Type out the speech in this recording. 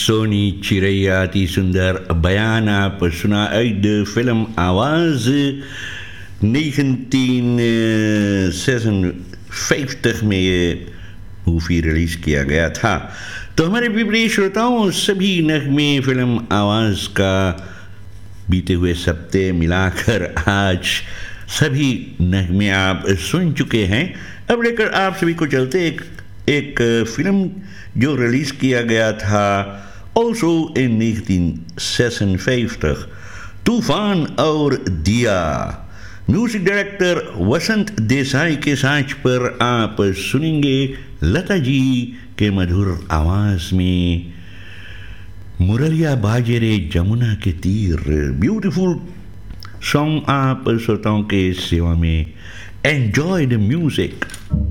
सोनी चिरैया अति सुंदर बयान आप सुना de film आवाज 1956 में ये मूवी रिलीज किया गया था। तो हमारे प्रिय श्रोताओं, सभी नगमे फिल्म आवाज का बीते हुए सप्ते मिलाकर आज सभी नगमे आप सुन चुके हैं। अब लेकर आप सभी को चलते एक फिल्म जो रिलीज किया गया था also in 1956, तूफान और दिया। म्यूजिक डायरेक्टर वसंत देसाई के साथ पर आप सुनेंगे लता जी के मधुर आवाज में मुरलिया बाजे रे जमुना के तीर। ब्यूटीफुल सॉन्ग आप श्रोताओं के सेवा में। Enjoy the music.